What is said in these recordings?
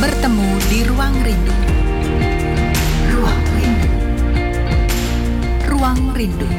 Bertemu di Ruang Rindu. Ruang Rindu. Ruang Rindu.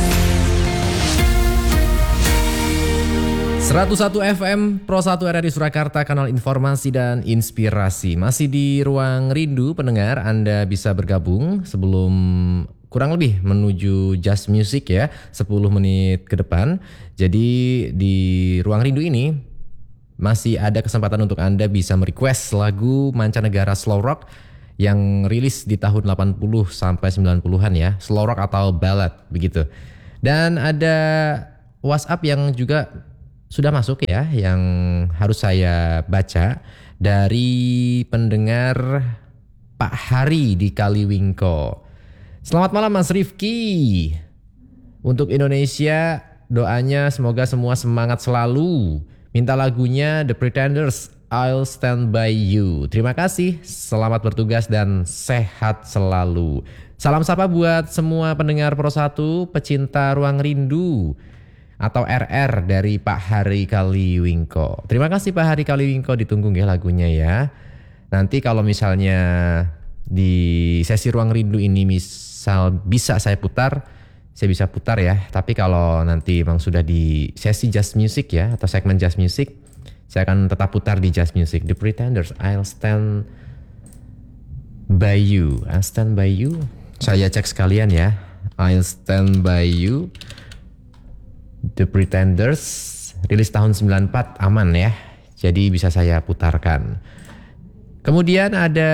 101 FM Pro 1 RRI Surakarta, kanal informasi dan inspirasi. Masih di Ruang Rindu, pendengar, Anda bisa bergabung sebelum kurang lebih menuju Just Music ya, 10 menit ke depan. Jadi di Ruang Rindu ini masih ada kesempatan untuk Anda bisa merequest lagu mancanegara slow rock yang rilis di tahun 80 sampai 90-an ya, slow rock atau ballad begitu. Dan ada WhatsApp yang juga sudah masuk ya, yang harus saya baca dari pendengar Pak Hari di Kaliwingko. Selamat malam Mas Rifki. Untuk Indonesia, doanya semoga semua semangat selalu. Minta lagunya The Pretenders, I'll Stand By You. Terima kasih, selamat bertugas dan sehat selalu. Salam sapa buat semua pendengar Pro 1, pecinta Ruang Rindu atau RR dari Pak Hari Kaliwingko. Terima kasih Pak Hari Kaliwingko, ditunggu ya lagunya ya. Nanti kalau misalnya di sesi Ruang Rindu ini misal bisa saya putar, saya bisa putar ya. Tapi kalau nanti memang sudah di sesi Just Music ya, atau segmen Just Music, saya akan tetap putar di Just Music. The Pretenders, I'll Stand By You. I'll Stand By You. Saya cek sekalian ya. I'll Stand By You. The Pretenders, rilis tahun 94, aman ya. Jadi bisa saya putarkan. Kemudian ada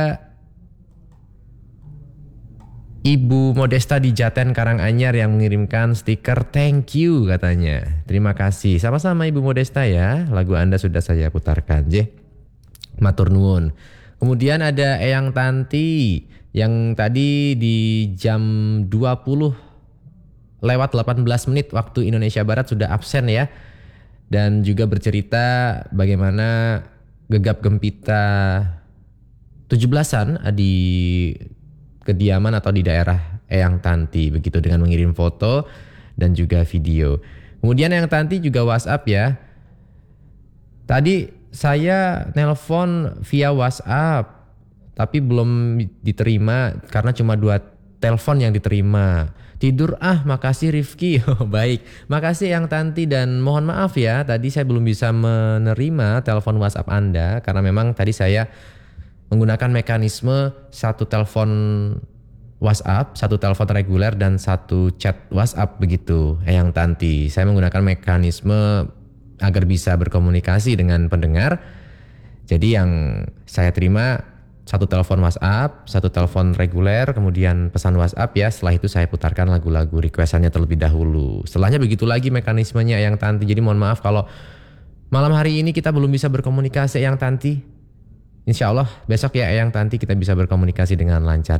Ibu Modesta di Jaten Karanganyar yang mengirimkan stiker thank you katanya. Terima kasih. Sama-sama Ibu Modesta ya. Lagu Anda sudah saya putarkan. Matur nuwun. Kemudian ada Eyang Tanti yang tadi di jam 20 lewat 18 menit waktu Indonesia Barat sudah absen ya. Dan juga bercerita bagaimana gegap gempita 17-an di kediaman atau di daerah Eyang Tanti. Begitu, dengan mengirim foto dan juga video. Kemudian Eyang Tanti juga WhatsApp ya. Tadi saya nelpon via WhatsApp tapi belum diterima karena cuma 2 telepon yang diterima. Tidur makasih Rifki. Baik, makasih Yang Tanti dan mohon maaf ya tadi saya belum bisa menerima telepon WhatsApp Anda karena memang tadi saya menggunakan mekanisme 1 telepon WhatsApp, 1 telepon reguler dan 1 chat WhatsApp begitu. Yang Tanti, saya menggunakan mekanisme agar bisa berkomunikasi dengan pendengar. Jadi yang saya terima 1 telepon WhatsApp, 1 telepon reguler, kemudian pesan WhatsApp ya. Setelah itu saya putarkan lagu-lagu requestannya terlebih dahulu. Setelahnya begitu lagi mekanismenya Yang Tanti. Jadi mohon maaf kalau malam hari ini kita belum bisa berkomunikasi Yang Tanti. Insya Allah besok ya Yang Tanti kita bisa berkomunikasi dengan lancar.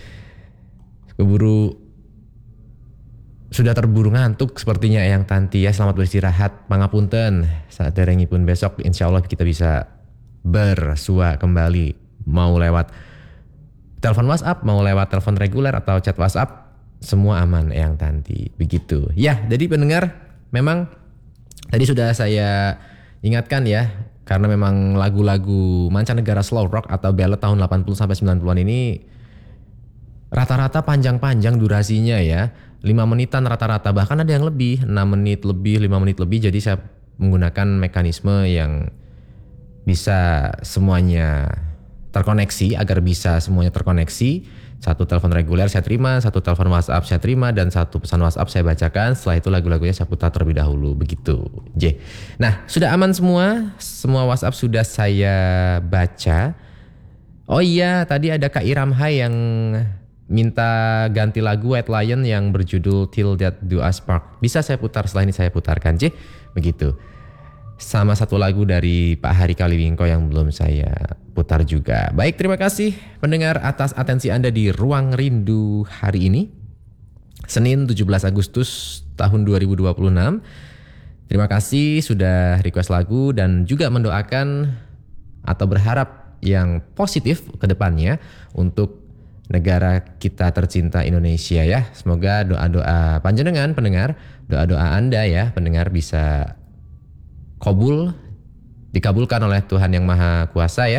Sudah terburu ngantuk sepertinya Yang Tanti ya. Selamat beristirahat, pangapunten. Saat derengipun besok insya Allah kita bisa bersua kembali. Mau lewat telepon WhatsApp, mau lewat telepon reguler atau chat WhatsApp, semua aman Eyang Tanti. Begitu. Ya, jadi pendengar, memang tadi sudah saya ingatkan ya, karena memang lagu-lagu mancanegara slow rock atau ballad tahun 80 sampai 90-an ini rata-rata panjang-panjang durasinya ya. 5 menitan rata-rata, bahkan ada yang lebih, 6 menit lebih, 5 menit lebih. Jadi saya menggunakan mekanisme yang bisa semuanya terkoneksi, agar bisa semuanya terkoneksi. 1 telepon reguler saya terima, 1 telepon WhatsApp saya terima, dan 1 pesan WhatsApp saya bacakan. Setelah itu lagu-lagunya saya putar terlebih dahulu, begitu. Nah, sudah aman semua WhatsApp sudah saya baca. Oh iya, tadi ada Kak Iram Hai yang minta ganti lagu White Lion yang berjudul Till That Do Us Part. Bisa saya putar, setelah ini saya putarkan, begitu. Sama 1 lagu dari Pak Hari Kaliwingko yang belum saya putar juga. Baik, terima kasih pendengar atas atensi Anda di Ruang Rindu hari ini. Senin 17 Agustus tahun 2026. Terima kasih sudah request lagu dan juga mendoakan atau berharap yang positif ke depannya untuk negara kita tercinta Indonesia ya. Semoga doa-doa panjenengan pendengar, doa-doa Anda ya pendengar bisa dikabulkan oleh Tuhan Yang Maha Kuasa ya.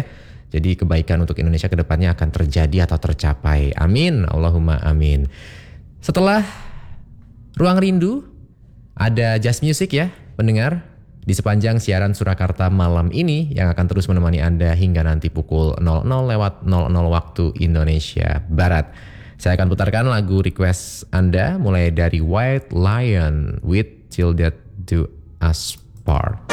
Jadi kebaikan untuk Indonesia ke depannya akan terjadi atau tercapai. Amin, Allahumma amin. Setelah Ruang Rindu, ada Just Music ya pendengar. Di sepanjang siaran Surakarta malam ini yang akan terus menemani Anda hingga nanti pukul 00.00 waktu Indonesia Barat. Saya akan putarkan lagu request Anda mulai dari White Lion with Till Death Do Us Part.